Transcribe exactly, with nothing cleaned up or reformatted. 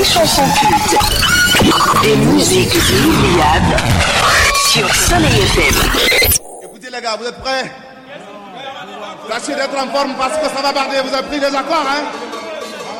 chansons cultes, des musiques inoubliables sur Soleil F M. Écoutez les gars, vous êtes prêts? Tâchez d'être en forme parce que ça va barder. Vous avez pris les accords, hein?